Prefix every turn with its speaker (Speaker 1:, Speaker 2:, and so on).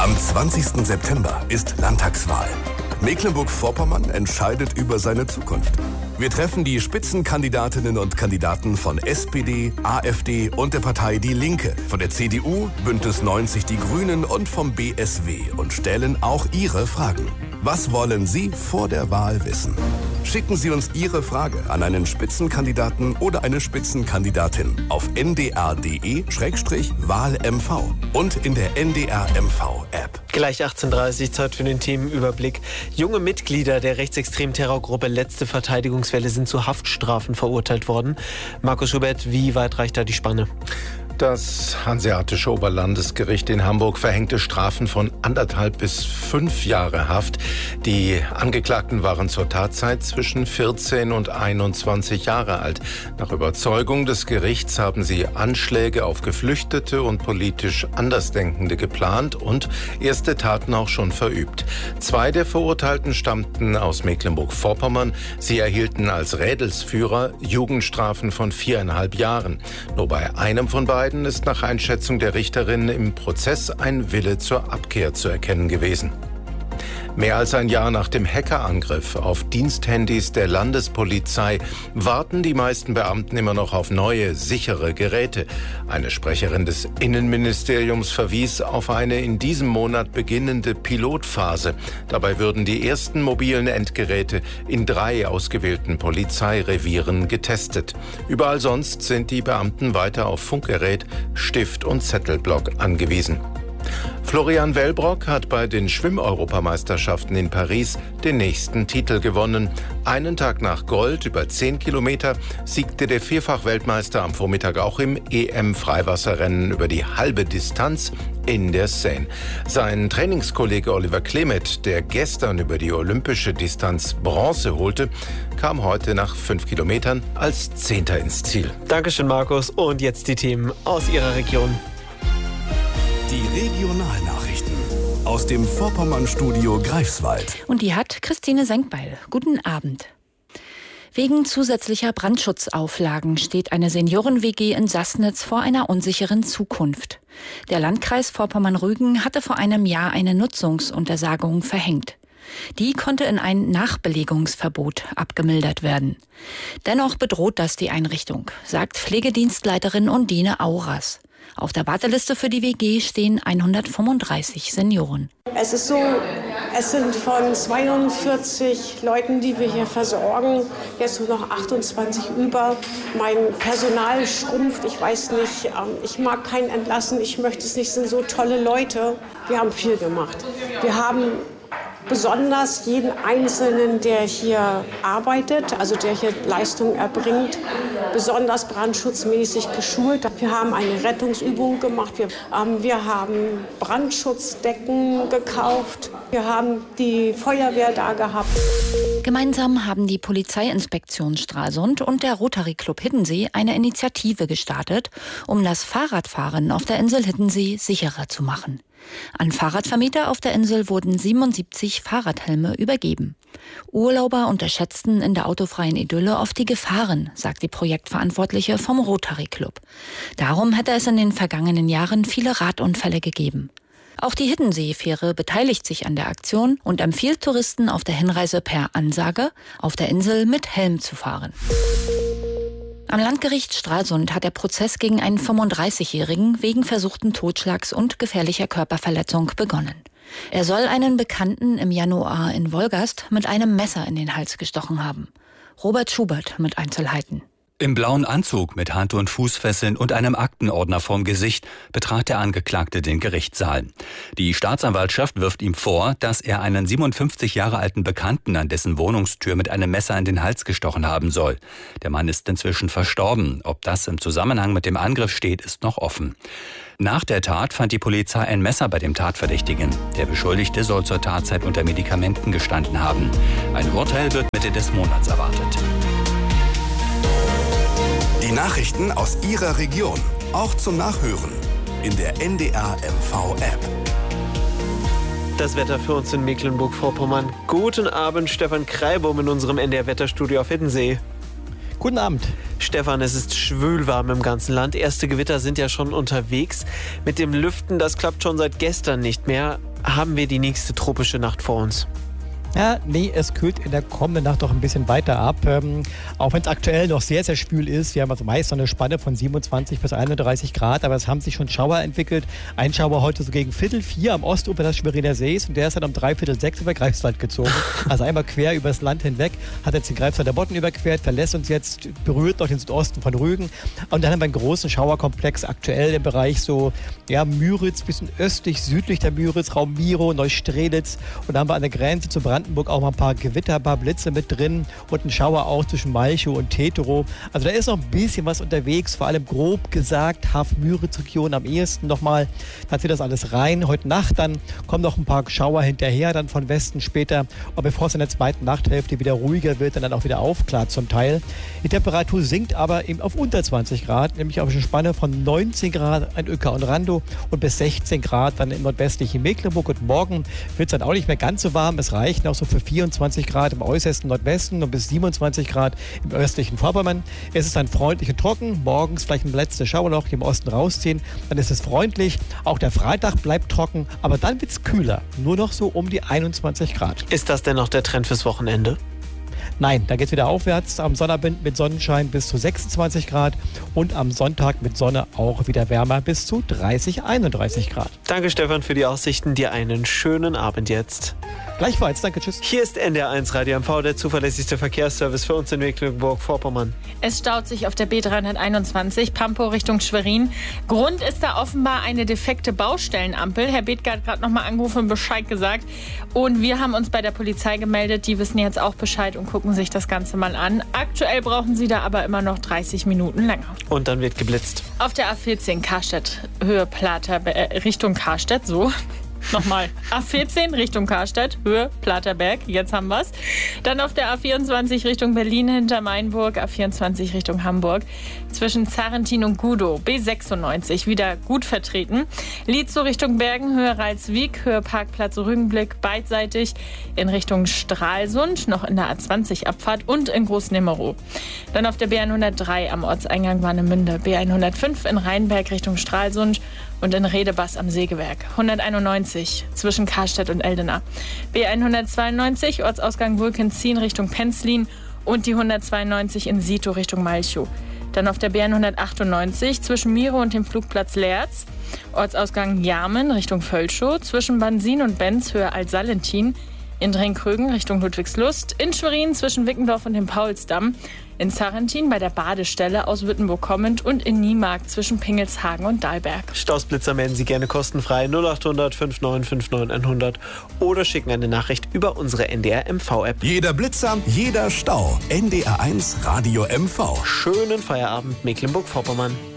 Speaker 1: Am 20. September ist Landtagswahl. Mecklenburg-Vorpommern entscheidet über seine Zukunft. Wir treffen die Spitzenkandidatinnen und Kandidaten von SPD, AfD und der Partei Die Linke, von der CDU, Bündnis 90 Die Grünen und vom BSW und stellen auch Ihre Fragen. Was wollen Sie vor der Wahl wissen? Schicken Sie uns Ihre Frage an einen Spitzenkandidaten oder eine Spitzenkandidatin auf ndr.de/wahlmv und in der NDR-MV-App.
Speaker 2: Gleich 18:30 Uhr, Zeit für den Themenüberblick. Junge Mitglieder der rechtsextremen Terrorgruppe Letzte Verteidigungswelle sind zu Haftstrafen verurteilt worden. Markus Schubert, wie weit reicht da die Spanne?
Speaker 3: Das Hanseatische Oberlandesgericht in Hamburg verhängte Strafen von 1,5 bis 5 Jahre Haft. Die Angeklagten waren zur Tatzeit zwischen 14 und 21 Jahre alt. Nach Überzeugung des Gerichts haben sie Anschläge auf Geflüchtete und politisch Andersdenkende geplant und erste Taten auch schon verübt. 2 der Verurteilten stammten aus Mecklenburg-Vorpommern. Sie erhielten als Rädelsführer Jugendstrafen von 4,5 Jahren. Nur bei einem von beiden ist nach Einschätzung der Richterin im Prozess ein Wille zur Abkehr zu erkennen gewesen. Mehr als ein Jahr nach dem Hackerangriff auf Diensthandys der Landespolizei warten die meisten Beamten immer noch auf neue, sichere Geräte. Eine Sprecherin des Innenministeriums verwies auf eine in diesem Monat beginnende Pilotphase. Dabei würden die ersten mobilen Endgeräte in 3 ausgewählten Polizeirevieren getestet. Überall sonst sind die Beamten weiter auf Funkgerät, Stift und Zettelblock angewiesen. Florian Wellbrock hat bei den Schwimm-Europameisterschaften in Paris den nächsten Titel gewonnen. Einen Tag nach Gold über 10 Kilometer siegte der Vierfach-Weltmeister am Vormittag auch im EM-Freiwasserrennen über die halbe Distanz in der Seine. Sein Trainingskollege Oliver Klemet, der gestern über die olympische Distanz Bronze holte, kam heute nach 5 Kilometern als 10. ins Ziel.
Speaker 2: Dankeschön, Markus. Und jetzt die Themen aus Ihrer Region.
Speaker 1: Die Regionalnachrichten aus dem Vorpommern-Studio Greifswald.
Speaker 4: Und die hat Christine Senkbeil. Guten Abend. Wegen zusätzlicher Brandschutzauflagen steht eine Senioren-WG in Sassnitz vor einer unsicheren Zukunft. Der Landkreis Vorpommern-Rügen hatte vor einem Jahr eine Nutzungsuntersagung verhängt. Die konnte in ein Nachbelegungsverbot abgemildert werden. Dennoch bedroht das die Einrichtung, sagt Pflegedienstleiterin Undine Auras. Auf der Warteliste für die WG stehen 135 Senioren.
Speaker 5: Es ist so, es sind von 42 Leuten, die wir hier versorgen, jetzt nur noch 28 über. Mein Personal schrumpft, ich weiß nicht, ich mag keinen entlassen, ich möchte es nicht, es sind so tolle Leute. Wir haben viel gemacht. Wir haben besonders jeden Einzelnen, der hier arbeitet, also der hier Leistung erbringt, besonders brandschutzmäßig geschult. Wir haben eine Rettungsübung gemacht, wir haben Brandschutzdecken gekauft, wir haben die Feuerwehr da gehabt.
Speaker 4: Gemeinsam haben die Polizeiinspektion Stralsund und der Rotary Club Hiddensee eine Initiative gestartet, um das Fahrradfahren auf der Insel Hiddensee sicherer zu machen. An Fahrradvermieter auf der Insel wurden 77 Fahrradhelme übergeben. Urlauber unterschätzten in der autofreien Idylle oft die Gefahren, sagt die Projektverantwortliche vom Rotary Club. Darum hätte es in den vergangenen Jahren viele Radunfälle gegeben. Auch die Hiddensee-Fähre beteiligt sich an der Aktion und empfiehlt Touristen auf der Hinreise per Ansage auf der Insel mit Helm zu fahren. Am Landgericht Stralsund hat der Prozess gegen einen 35-Jährigen wegen versuchten Totschlags und gefährlicher Körperverletzung begonnen. Er soll einen Bekannten im Januar in Wolgast mit einem Messer in den Hals gestochen haben. Robert Schubert mit Einzelheiten.
Speaker 6: Im blauen Anzug mit Hand- und Fußfesseln und einem Aktenordner vorm Gesicht betrat der Angeklagte den Gerichtssaal. Die Staatsanwaltschaft wirft ihm vor, dass er einen 57 Jahre alten Bekannten an dessen Wohnungstür mit einem Messer in den Hals gestochen haben soll. Der Mann ist inzwischen verstorben. Ob das im Zusammenhang mit dem Angriff steht, ist noch offen. Nach der Tat fand die Polizei ein Messer bei dem Tatverdächtigen. Der Beschuldigte soll zur Tatzeit unter Medikamenten gestanden haben. Ein Urteil wird Mitte des Monats erwartet.
Speaker 1: Die Nachrichten aus Ihrer Region, auch zum Nachhören in der NDR-MV-App.
Speaker 2: Das Wetter für uns in Mecklenburg-Vorpommern. Guten Abend, Stefan Kreibum in unserem NDR-Wetterstudio auf Hiddensee.
Speaker 7: Guten Abend.
Speaker 2: Stefan, es ist schwülwarm im ganzen Land. Erste Gewitter sind ja schon unterwegs. Mit dem Lüften, das klappt schon seit gestern nicht mehr. haben wir die nächste tropische Nacht vor uns?
Speaker 7: Ja, nee, es kühlt in der kommenden Nacht doch ein bisschen weiter ab. Auch wenn es aktuell noch sehr, sehr schwül ist. Wir haben also meist so eine Spanne von 27 bis 31 Grad, aber es haben sich schon Schauer entwickelt. Ein Schauer heute so gegen 3:45 am Ostufer des Schweriner Sees und der ist dann um 5:45 über Greifswald gezogen. Also einmal quer übers Land hinweg, hat jetzt den Greifswalder Bodden überquert, verlässt uns jetzt, berührt noch den Südosten von Rügen. Und dann haben wir einen großen Schauerkomplex aktuell im Bereich so, ja, Müritz, bisschen östlich, südlich der Müritz, Raum Miro, Neustrelitz. Und da haben wir an der Grenze zu Brandenburg auch mal ein paar Gewitter, ein paar Blitze mit drin und ein Schauer auch zwischen Malchow und Teterow. Also da ist noch ein bisschen was unterwegs, vor allem grob gesagt Haff-Müritz-Region am ehesten nochmal. Da zieht das alles rein. Heute Nacht dann kommen noch ein paar Schauer hinterher, dann von Westen später. Und bevor es in der zweiten Nachthälfte wieder ruhiger wird, dann auch wieder aufklart zum Teil. Die Temperatur sinkt aber eben auf unter 20 Grad, nämlich auf eine Spanne von 19 Grad in Uecker und Randow und bis 16 Grad dann im nordwestlichen Mecklenburg. Und morgen wird es dann auch nicht mehr ganz so warm. Es reicht auch so für 24 Grad im äußersten Nordwesten und bis 27 Grad im östlichen Vorpommern. Es ist dann freundlich und trocken. Morgens vielleicht ein letzter Schauerloch im Osten rausziehen. Dann ist es freundlich. Auch der Freitag bleibt trocken, aber dann wird es kühler. Nur noch so um die 21 Grad.
Speaker 2: Ist das denn noch der Trend fürs Wochenende?
Speaker 7: Nein, da geht es wieder aufwärts. Am Sonnabend mit Sonnenschein bis zu 26 Grad und am Sonntag mit Sonne auch wieder wärmer bis zu 30, 31 Grad.
Speaker 2: Danke, Stefan, für die Aussichten. Dir einen schönen Abend jetzt.
Speaker 7: Gleichfalls, danke, tschüss.
Speaker 2: Hier ist NDR1 Radio MV, der zuverlässigste Verkehrsservice für uns in Mecklenburg-Vorpommern.
Speaker 8: Es staut sich auf der B321 Pankow Richtung Schwerin. Grund ist da offenbar eine defekte Baustellenampel. Herr Bethke hat gerade nochmal angerufen und Bescheid gesagt. Und wir haben uns bei der Polizei gemeldet. Die wissen jetzt auch Bescheid und gucken sich das Ganze mal an. Aktuell brauchen sie da aber immer noch 30 Minuten länger.
Speaker 2: Und dann wird geblitzt.
Speaker 8: Auf der A14 Karstadt, Höhe Platerberg, Richtung Karstadt, so. Nochmal, A14 Richtung Karstadt, Höhe Platerberg, jetzt haben wir's. Dann auf der A24 Richtung Berlin hinter Mainburg, A24 Richtung Hamburg. Zwischen Zarrentin und Gudow, B96, wieder gut vertreten. Lietzow Richtung Bergen, Höhe Ralswiek, Höhe Parkplatz Rügenblick, beidseitig in Richtung Stralsund, noch in der A20 Abfahrt und in Großnimmerow. Dann auf der B103 am Ortseingang Warnemünde, B105 in Rheinberg Richtung Stralsund und in Redebass am Sägewerk. 191 zwischen Karstadt und Eldena. B192 Ortsausgang Wulkenzien Richtung Penzlin und die 192 in Sito Richtung Malchow. Dann auf der B198 zwischen Miro und dem Flugplatz Leerz. Ortsausgang Jarmen Richtung Völschow. Zwischen Bansin und Benz Höhe Altsalentin. In Drenkrögen Richtung Ludwigslust. In Schwerin zwischen Wickendorf und dem Paulsdamm. In Zarrentin bei der Badestelle aus Wittenburg kommend und in Niemark zwischen Pingelshagen und Dahlberg.
Speaker 2: Stausblitzer melden Sie gerne kostenfrei 0800 5959 100 oder schicken eine Nachricht über unsere NDR MV-App.
Speaker 1: Jeder Blitzer, jeder Stau. NDR1 Radio MV.
Speaker 2: Schönen Feierabend, Mecklenburg-Vorpommern.